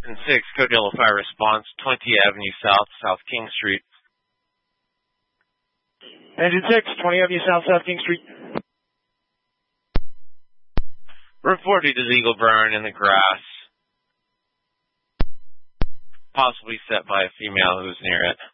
And 6, code yellow fire response, 20 Avenue South, South King Street. Engine 6, 20 Avenue South, South King Street. Reported illegal burn in the grass. Possibly set by a female who's near it.